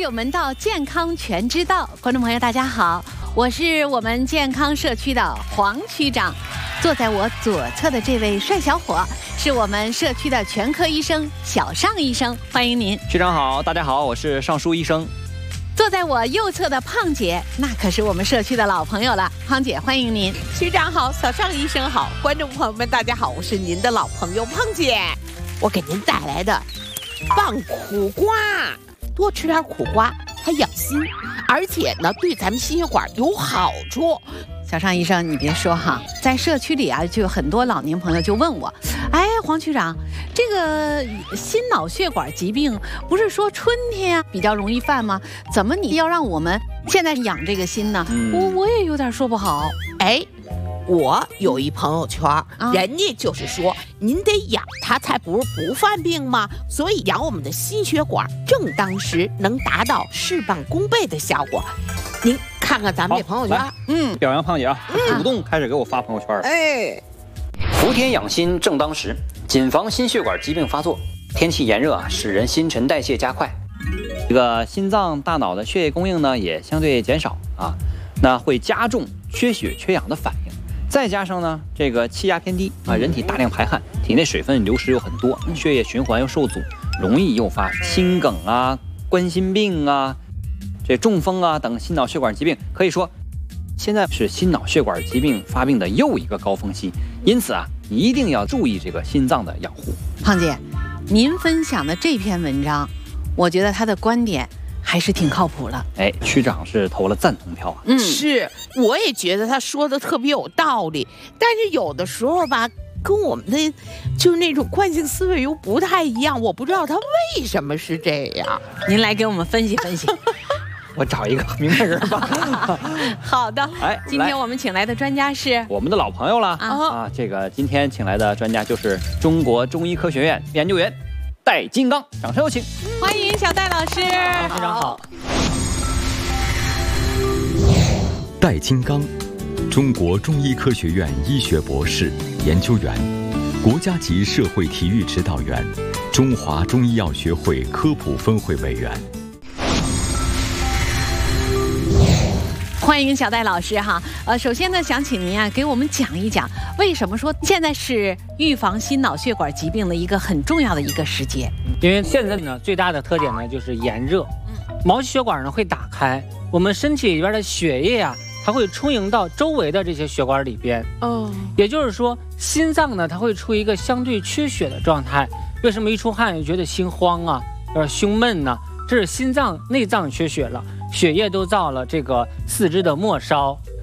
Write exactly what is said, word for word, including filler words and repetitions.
有门道，健康全知道。观众朋友，大家好，我是我们健康社区的黄区长。坐在我左侧的这位帅小伙，是我们社区的全科医生小尚医生，欢迎您。 区长好，大家好，我是尚书医生。 坐在我右侧的胖姐，那可是我们社区的老朋友了，胖姐欢迎您。 区长好，小尚医生好，观众朋友们大家好，我是您的老朋友胖姐，我给您带来的棒苦瓜，多吃点苦瓜，它养心，而且呢对咱们心血管有好处。 小尚医生，你别说哈，在社区里啊，就有很多老年朋友就问我，哎，黄区长，这个心脑血管疾病不是说春天啊比较容易犯吗？怎么你要让我们现在养这个心呢？嗯、我我也有点说不好。 哎，我有一朋友圈，啊、人家就是说，您得养它才不是不犯病吗？所以养我们的心血管，正当时能达到事半功倍的效果。您看看咱们这朋友圈， 嗯，表扬胖姐啊，嗯、主动开始给我发朋友圈了。 哎， 伏天养心正当时，谨防心血管疾病发作。天气炎热啊，使人新陈代谢加快，这个心脏、大脑的血液供应呢也相对减少啊，那会加重缺血缺氧的反应。再加上呢，这个气压偏低啊，人体大量排汗，体内水分流失又很多，血液循环又受阻，容易诱发心梗啊、冠心病啊。这中风啊等心脑血管疾病，可以说现在是心脑血管疾病发病的又一个高峰期，因此啊，一定要注意这个心脏的养护。 胖姐，您分享的这篇文章，我觉得他的观点还是挺靠谱的。 哎，区长是投了赞同票啊。 嗯，是，我也觉得他说的特别有道理，但是有的时候吧，跟我们的就是那种惯性思维又不太一样，我不知道他为什么是这样。 您来给我们分析分析。 我找一个明白人吧。 好的，哎，今天我们请来的专家是我们的老朋友了啊啊！这个今天请来的专家就是中国中医科学院研究员戴金刚，掌声有请！ 欢迎小戴老师。 非常好。 戴金刚，中国中医科学院医学博士、研究员，国家级社会体育指导员，中华中医药学会科普分会委员。 欢迎小戴老师哈，呃，首先呢，想请您啊给我们讲一讲，为什么说现在是预防心脑血管疾病的一个很重要的一个时节？ 因为现在呢，最大的特点呢就是炎热，毛细血管呢会打开，我们身体里边的血液啊，它会充盈到周围的这些血管里边。哦，也就是说，心脏呢，它会处于一个相对缺血的状态。为什么一出汗就觉得心慌啊，有点胸闷呢？这是心脏内脏缺血了。血液都到了这个四肢的末梢，